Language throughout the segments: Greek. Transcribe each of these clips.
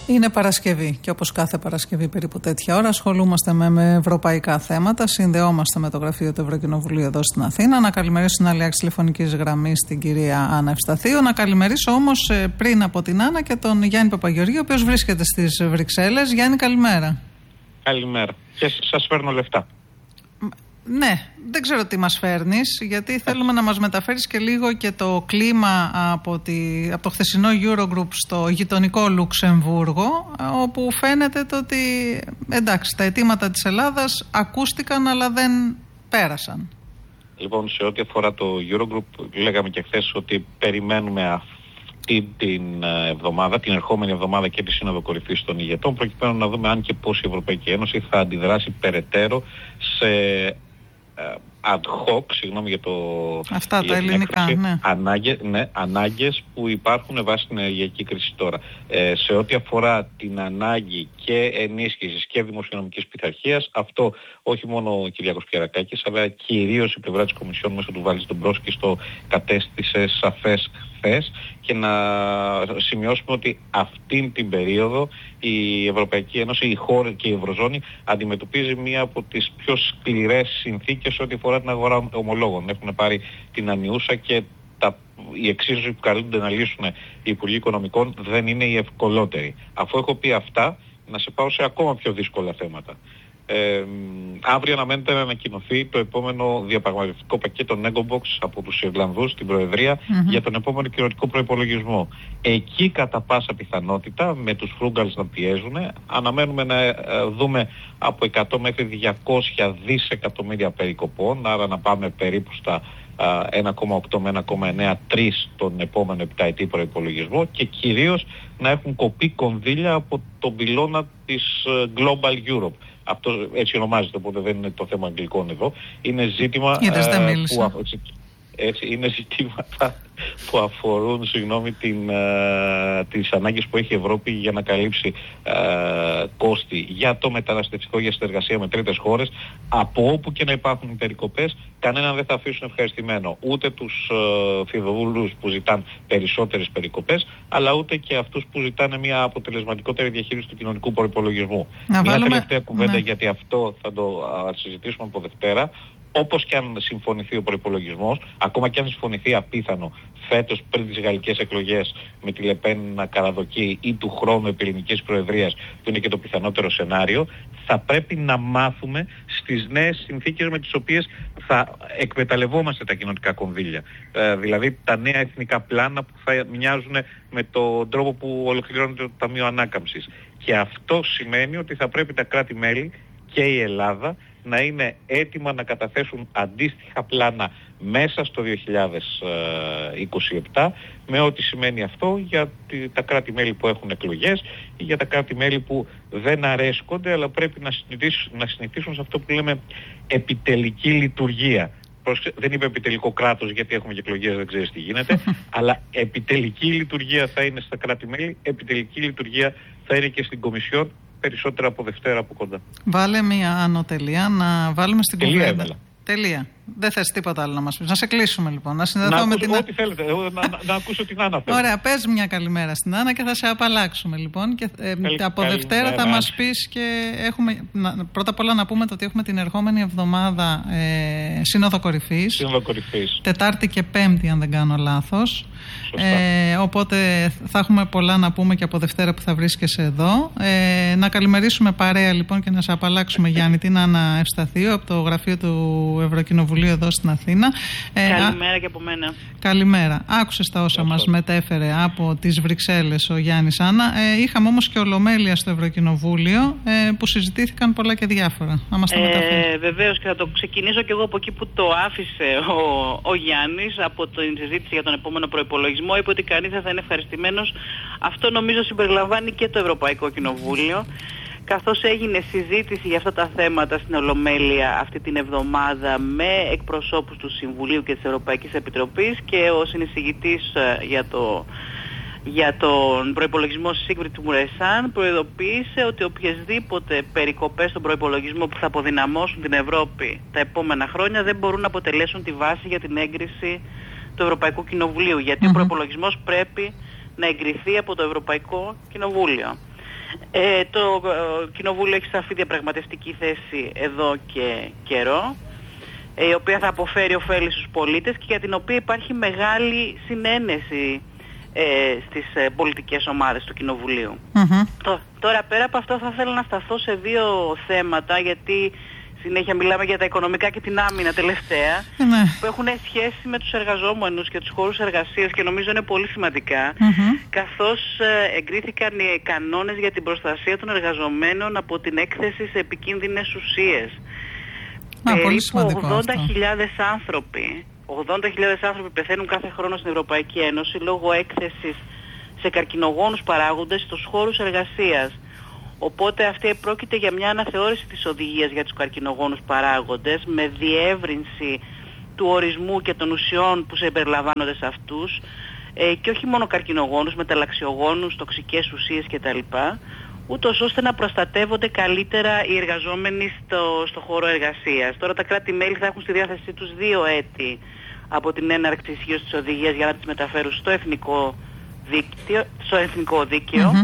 Είναι Παρασκευή και όπως κάθε Παρασκευή περίπου τέτοια ώρα ασχολούμαστε με ευρωπαϊκά θέματα. Συνδεόμαστε με το γραφείο του Ευρωκοινοβουλίου εδώ στην Αθήνα. Να καλημερίσω την άλλη άκρη τηλεφωνικής γραμμής την κυρία Άννα Ευσταθίου. Να καλημερίσω όμως πριν από την Άννα και τον Γιάννη Παπαγεωργίου, ο οποίος βρίσκεται στις Βρυξέλλες. Γιάννη, καλημέρα. Καλημέρα. Και σας φέρνω λεφτά. Ναι, δεν ξέρω τι μας φέρνεις, γιατί θέλουμε να μας μεταφέρεις και λίγο και το κλίμα από το χθεσινό Eurogroup στο γειτονικό Λουξεμβούργο, όπου φαίνεται το ότι εντάξει, τα αιτήματα της Ελλάδας ακούστηκαν αλλά δεν πέρασαν. Λοιπόν, σε ό,τι αφορά το Eurogroup, λέγαμε και χθες ότι περιμένουμε αυτή την εβδομάδα, την ερχόμενη εβδομάδα και τη Σύνοδο Κορυφής των ηγετών, προκειμένου να δούμε αν και πώς η Ευρωπαϊκή Ένωση θα αντιδράσει περαιτέρω σε ad hoc, συγγνώμη για το... Αυτά τα ελληνικά, ανάγκες που υπάρχουν βάσει την ενεργειακή κρίση τώρα. Σε ό,τι αφορά την ανάγκη και ενίσχυσης και δημοσιονομικής πειθαρχίας, αυτό όχι μόνο ο Κυριάκος Πιερακάκης, αλλά κυρίως η πλευρά της Κομισιόν μέσω του Βάλτης Ντομπρόσκης το κατέστησε σαφές χθες, και να σημειώσουμε ότι αυτήν την περίοδο η Ευρωπαϊκή Ένωση, η χώρα και η Ευρωζώνη αντιμετωπίζει μία από τις πιο σκληρές συνθήκες ό,τι αφορά την αγορά ομολόγων. Έχουν πάρει την ανιούσα και η εξίσωση που καλούνται να λύσουν οι Υπουργοί Οικονομικών δεν είναι η ευκολότερη. Αφού έχω πει αυτά, να σε πάω σε ακόμα πιο δύσκολα θέματα. Αύριο αναμένεται να ανακοινωθεί το επόμενο διαπραγματευτικό πακέτο Negobox από τους Ιρλανδούς στην Προεδρία για τον επόμενο κοινοτικό προϋπολογισμό. Εκεί κατά πάσα πιθανότητα, με τους Φρούγκαλς να πιέζουν, αναμένουμε να δούμε από 100 μέχρι 200 δισεκατομμύρια περικοπών, άρα να πάμε περίπου στα 1,8 με 1,9 τον επόμενο επταετή προϋπολογισμό, και κυρίως να έχουν κοπεί κονδύλια από τον πυλώνα της Global Europe. Αυτό έτσι ονομάζεται, οπότε δεν είναι το θέμα αγγλικών εδώ. Είναι ζήτημα είναι ζητήματα που αφορούν τις ανάγκες που έχει η Ευρώπη για να καλύψει κόστη για το μεταναστευτικό, για συνεργασία με τρίτες χώρες. Από όπου και να υπάρχουν περικοπές, κανέναν δεν θα αφήσουν ευχαριστημένο. Ούτε τους φιδωβούλους που ζητάνε περισσότερες περικοπές, αλλά ούτε και αυτούς που ζητάνε μια αποτελεσματικότερη διαχείριση του κοινωνικού προϋπολογισμού. Μια τελευταία κουβέντα, γιατί αυτό θα το συζητήσουμε από Δευτέρα. Όπως και αν συμφωνηθεί ο προϋπολογισμός, ακόμα και αν συμφωνηθεί απίθανο φέτος πριν τις γαλλικές εκλογές με τη Λεπέν να καραδοκεί, ή του χρόνου επί ελληνικής προεδρίας, που είναι και το πιθανότερο σενάριο, θα πρέπει να μάθουμε στις νέες συνθήκες με τις οποίες θα εκμεταλλευόμαστε τα κοινοτικά κονδύλια. Δηλαδή τα νέα εθνικά πλάνα που θα μοιάζουν με τον τρόπο που ολοκληρώνεται το Ταμείο Ανάκαμψης. Και αυτό σημαίνει ότι θα πρέπει τα κράτη-μέλη και η Ελλάδα να είναι έτοιμα να καταθέσουν αντίστοιχα πλάνα μέσα στο 2027, με ό,τι σημαίνει αυτό για τα κράτη-μέλη που έχουν εκλογές ή για τα κράτη-μέλη που δεν αρέσκονται, αλλά πρέπει να συνηθίσουν σε αυτό που λέμε επιτελική λειτουργία. Δεν είπε επιτελικό κράτος, γιατί έχουμε και εκλογές, δεν ξέρεις τι γίνεται, αλλά επιτελική λειτουργία θα είναι στα κράτη-μέλη, επιτελική λειτουργία θα είναι και στην Κομισιόν, περισσότερα από Δευτέρα από κοντά. Βάλε μία ανωτελεία να βάλουμε στην κουβέντα. Τελεία. Δεν θες τίποτα άλλο να μας πεις. Να σε κλείσουμε λοιπόν. Να συνδεθώ με την... Ό,τι θέλετε. Να ακούσω την Άννα. Ωραία, πες μια καλημέρα στην Άννα και θα σε απαλλάξουμε λοιπόν. Και από Δευτέρα θα μας πεις και έχουμε... Πρώτα απ' όλα να πούμε ότι έχουμε την ερχόμενη εβδομάδα Σύνοδο Κορυφής. Τετάρτη και Πέμπτη, αν δεν κάνω λάθος. Οπότε θα έχουμε πολλά να πούμε και από Δευτέρα που θα βρίσκεσαι εδώ. Να καλημερίσουμε παρέα λοιπόν και να σε απαλλάξουμε, Γιάννη, την Άννα Ευσταθίου από το γραφείο του Ευρωκοινοβουλίου εδώ στην Αθήνα. Καλημέρα και από μένα. Καλημέρα. Άκουσες τα όσα μας μετέφερε από τις Βρυξέλλες ο Γιάννης, Άννα. Είχαμε όμως και ολομέλεια στο Ευρωκοινοβούλιο που συζητήθηκαν πολλά και διάφορα. Να μας τα μεταφέρει. Βεβαίως, και θα το ξεκινήσω και εγώ από εκεί που το άφησε ο Γιάννης, από την συζήτηση για τον επόμενο προϋπολογισμό. Είπε ότι κανείς δεν θα είναι ευχαριστημένος. Αυτό νομίζω συμπεριλαμβάνει και το Ευρωπαϊκό Κοινοβούλιο. Καθώς έγινε συζήτηση για αυτά τα θέματα στην Ολομέλεια αυτή την εβδομάδα με εκπροσώπους του Συμβουλίου και της Ευρωπαϊκής Επιτροπής, και ο συνεισηγητής για τον προϋπολογισμό Σίγκριτ Μουρεσάν προειδοποίησε ότι οποιασδήποτε περικοπές στον προϋπολογισμό που θα αποδυναμώσουν την Ευρώπη τα επόμενα χρόνια δεν μπορούν να αποτελέσουν τη βάση για την έγκριση του Ευρωπαϊκού Κοινοβουλίου, γιατί ο προϋπολογισμός πρέπει να εγκριθεί από το Ευρωπαϊκό Κοινοβούλιο. Το Κοινοβούλιο έχει σαφή διαπραγματευτική θέση εδώ και καιρό, η οποία θα αποφέρει ωφέλη στους πολίτες και για την οποία υπάρχει μεγάλη συνένεση στις πολιτικές ομάδες του Κοινοβουλίου. Τώρα πέρα από αυτό θα ήθελα να σταθώ σε δύο θέματα, γιατί συνέχεια μιλάμε για τα οικονομικά και την άμυνα τελευταία, που έχουν σχέση με τους εργαζόμενους και τους χώρους εργασίας και νομίζω είναι πολύ σημαντικά, καθώς εγκρίθηκαν οι κανόνες για την προστασία των εργαζομένων από την έκθεση σε επικίνδυνες ουσίες. Περίπου 80.000 άνθρωποι πεθαίνουν κάθε χρόνο στην Ευρωπαϊκή Ένωση λόγω έκθεσης σε καρκινογόνους παράγοντες στους χώρους εργασίας. Οπότε αυτή πρόκειται για μια αναθεώρηση της οδηγίας για τους καρκινογόνους παράγοντες με διεύρυνση του ορισμού και των ουσιών που συμπεριλαμβάνονται σε αυτούς και όχι μόνο καρκινογόνους, μεταλλαξιογόνους, τοξικές ουσίες κτλ. Ούτως ώστε να προστατεύονται καλύτερα οι εργαζόμενοι στο χώρο εργασίας. Τώρα τα κράτη-μέλη θα έχουν στη διάθεσή τους 2 έτη από την έναρξη ισχύως της οδηγίας για να τις μεταφέρουν στο εθνικό δίκαιο.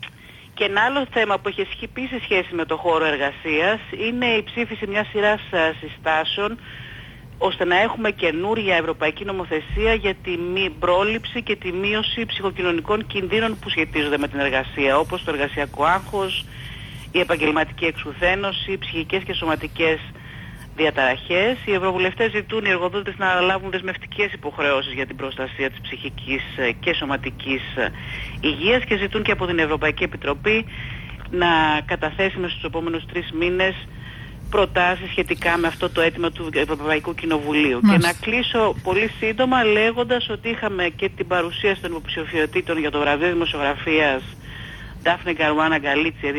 Και ένα άλλο θέμα που έχει επίσης σχέση με το χώρο εργασίας είναι η ψήφιση μιας σειράς συστάσεων ώστε να έχουμε καινούρια ευρωπαϊκή νομοθεσία για τη πρόληψη και τη μείωση ψυχοκοινωνικών κινδύνων που σχετίζονται με την εργασία, όπως το εργασιακό άγχος, η επαγγελματική εξουθένωση, ψυχικές και σωματικές διαταραχές. Οι ευρωβουλευτές ζητούν οι εργοδότες να αναλάβουν δεσμευτικές υποχρεώσεις για την προστασία της ψυχικής και σωματικής υγείας και ζητούν και από την Ευρωπαϊκή Επιτροπή να καταθέσει μέσα στους επόμενους 3 μήνες προτάσεις σχετικά με αυτό το αίτημα του Ευρωπαϊκού Κοινοβουλίου. Και να κλείσω πολύ σύντομα λέγοντας ότι είχαμε και την παρουσίαση των υποψηφιωτήτων για το βραβείο δημοσιογραφίας Daphne Caruana Galizia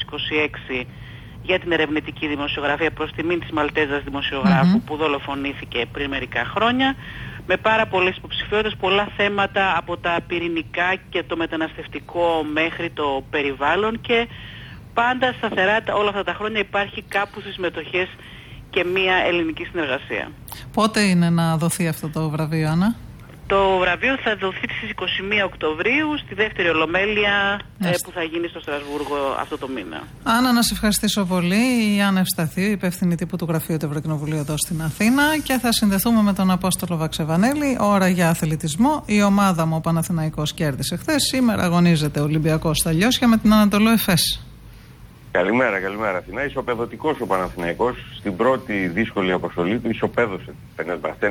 2026 για την ερευνητική δημοσιογραφία προς τιμήν της Μαλτέζας δημοσιογράφου που δολοφονήθηκε πριν μερικά χρόνια, με πάρα πολλές υποψηφιότητες, πολλά θέματα από τα πυρηνικά και το μεταναστευτικό μέχρι το περιβάλλον και πάντα σταθερά όλα αυτά τα χρόνια υπάρχει κάπου στις συμμετοχές και μια ελληνική συνεργασία. Πότε είναι να δοθεί αυτό το βραβείο, Άννα? Το βραβείο θα δοθεί στις 21 Οκτωβρίου στη δεύτερη ολομέλεια που θα γίνει στο Στρασβούργο αυτό το μήνα. Άννα, να σε ευχαριστήσω πολύ. Η Άννα Ευσταθίου, υπεύθυνη τύπου του Γραφείου του Ευρωκοινοβουλίου εδώ στην Αθήνα, και θα συνδεθούμε με τον Απόστολο Βαξεβανέλη. Ώρα για αθλητισμό. Η ομάδα μου, ο Παναθηναϊκός, κέρδισε χθες. Σήμερα αγωνίζεται ο Ολυμπιακός στα Λιώσια με την Ανατολό Εφές. Καλημέρα Αθηνά. Ισοπεδωτικός ο Παναθηναϊκός. Στην πρώτη δύσκολη αποστολή του ισοπαίδωσε την Φενέρμπαχτσε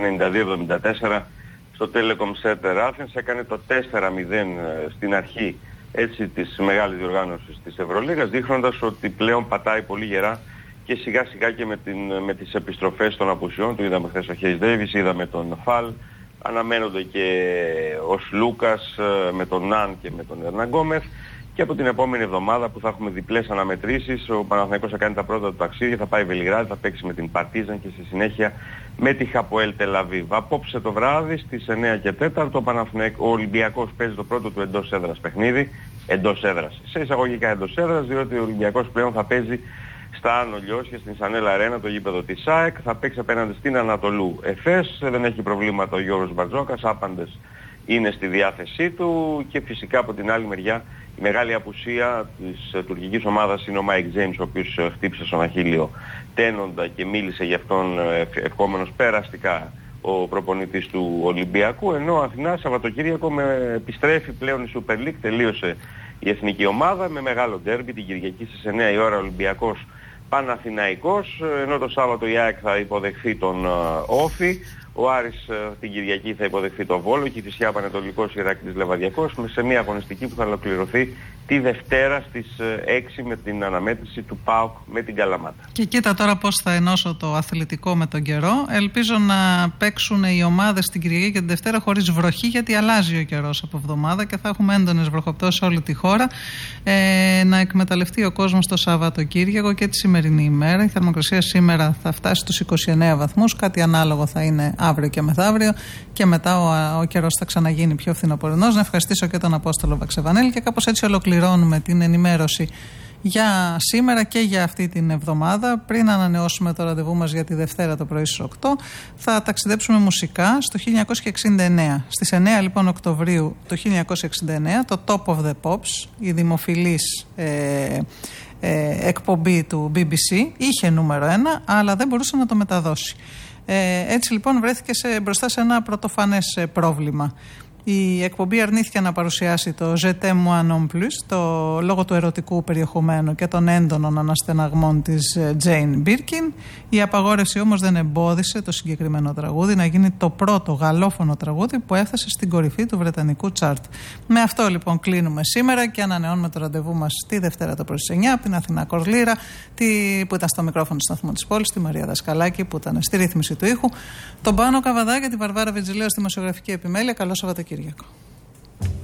92-74 στο Telecom Center Athens. Έκανε το 4-0 στην αρχή της μεγάλης διοργάνωσης της Ευρωλίγας, δείχνοντας ότι πλέον πατάει πολύ γερά και σιγά σιγά και με τις επιστροφές των απουσιών του. Είδαμε χθες ο Χέις Ντέιβις, είδαμε τον Φαλ, αναμένονται και ο Σλούκας με τον Ναν και με τον Ερναγκόμεθ. Και από την επόμενη εβδομάδα που θα έχουμε διπλές αναμετρήσεις, ο Παναθηναϊκός θα κάνει τα πρώτα του ταξίδια, θα πάει Βελιγράδι, θα παίξει με την Παρτίζαν και στη συνέχεια με τη Χαποέλ Τελαβίβ. Απόψε το βράδυ στις 9 και 4 ο Ολυμπιακός παίζει το πρώτο του εντός έδρας παιχνίδι, εντός έδρας. Σε εισαγωγικά εντός έδρας, διότι ο Ολυμπιακός πλέον θα παίζει στα Άνω Λιώσια, στην Σανέλα Αρένα, το γήπεδο της ΑΕΚ, θα παίξει απέναντι στην Ανατολού Εφές. Δεν έχει προβλήματα ο Γιώργος Μπαρτζόκας, άπαντες είναι στη διάθεσή του, και φυσικά από την άλλη μεριά η μεγάλη απουσία της τουρκικής ομάδας είναι ο Μάικ Τζέιμς, ο οποίος χτύπησε στον αχίλιο τένοντα και μίλησε γι' αυτόν ευχόμενος περαστικά ο προπονητής του Ολυμπιακού, ενώ Αθηνά Σαββατοκύριακο επιστρέφει πλέον η Super League, τελείωσε η εθνική ομάδα με μεγάλο ντέρμπι την Κυριακή στις 9 η ώρα Ολυμπιακός Παναθηναϊκός, ενώ το Σάββατο η ΑΕΚ θα υποδεχθεί τον Όφη. Ο Άρης την Κυριακή θα υποδεχθεί το Βόλο και η Φυσιά Πανετολικός Ηράκλειος Λεβαδιακός, σε μια αγωνιστική που θα ολοκληρωθεί τη Δευτέρα στις 6 με την αναμέτρηση του ΠΑΟΚ με την Καλαμάτα. Και κοίτα τώρα πώς θα ενώσω το αθλητικό με τον καιρό. Ελπίζω να παίξουν οι ομάδες την Κυριακή και την Δευτέρα χωρίς βροχή, γιατί αλλάζει ο καιρός από εβδομάδα και θα έχουμε έντονες βροχοπτώσεις σε όλη τη χώρα. Να εκμεταλλευτεί ο κόσμος το Σαββατοκύριακο και τη σημερινή ημέρα. Η θερμοκρασία σήμερα θα φτάσει στους 29 βαθμούς, κάτι ανάλογο θα είναι αύριο και μεθαύριο, και μετά ο καιρός θα ξαναγίνει πιο φθινοπορεινός. Να ευχαριστήσω και τον Απόστολο Βαξεβανέλη, και κάπως έτσι ολοκληρώνουμε την ενημέρωση για σήμερα και για αυτή την εβδομάδα. Πριν ανανεώσουμε το ραντεβού μας για τη Δευτέρα το πρωί στις 8, θα ταξιδέψουμε μουσικά στο 1969. Στις 9 λοιπόν Οκτωβρίου το 1969, το Top of the Pops, η δημοφιλής εκπομπή του BBC, είχε νούμερο 1, αλλά δεν μπορούσε να το μεταδώσει. Έτσι λοιπόν βρέθηκε μπροστά σε ένα πρωτοφανές πρόβλημα. Η εκπομπή αρνήθηκε να παρουσιάσει το Je t'aime moi non plus, το λόγω του ερωτικού περιεχομένου και των έντονων αναστεναγμών της Jane Birkin. Η απαγόρευση όμως δεν εμπόδισε το συγκεκριμένο τραγούδι να γίνει το πρώτο γαλλόφωνο τραγούδι που έφτασε στην κορυφή του βρετανικού τσάρτ. Με αυτό λοιπόν κλείνουμε σήμερα και ανανεώνουμε το ραντεβού μας τη Δευτέρα το πρωί στις 9 από την Αθηνά Κορλήρα, που ήταν στο μικρόφωνο του σταθμού της πόλης, τη Μαρία Δασκαλάκη που ήταν στη ρύθμιση του ήχου, τον Πάνο Καβαδά και τη Βαρβάρα Βιτζηλέου στη δημοσιογραφική επιμέλεια. Καλό Σαββατοκύριακο.